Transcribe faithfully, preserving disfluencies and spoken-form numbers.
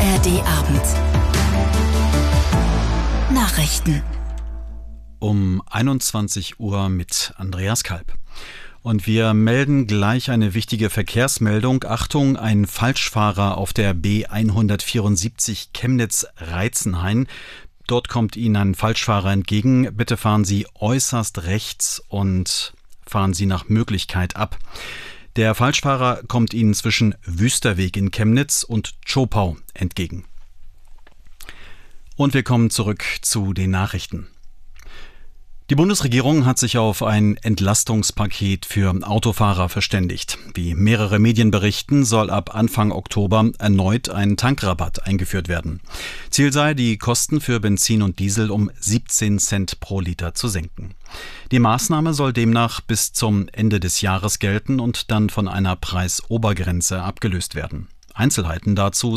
R D Abend. Nachrichten. Um einundzwanzig Uhr mit Andreas Kalb. Und wir melden gleich eine wichtige Verkehrsmeldung. Achtung, ein Falschfahrer auf der B hundertvierundsiebzig Chemnitz-Reitzenhain. Dort kommt Ihnen ein Falschfahrer entgegen. Bitte fahren Sie äußerst rechts und fahren Sie nach Möglichkeit ab. Der Falschfahrer kommt Ihnen zwischen Wüsterweg in Chemnitz und Zschopau entgegen. Und wir kommen zurück zu den Nachrichten. Die Bundesregierung hat sich auf ein Entlastungspaket für Autofahrer verständigt. Wie mehrere Medien berichten, soll ab Anfang Oktober erneut ein Tankrabatt eingeführt werden. Ziel sei, die Kosten für Benzin und Diesel um siebzehn Cent pro Liter zu senken. Die Maßnahme soll demnach bis zum Ende des Jahres gelten und dann von einer Preisobergrenze abgelöst werden. Einzelheiten dazu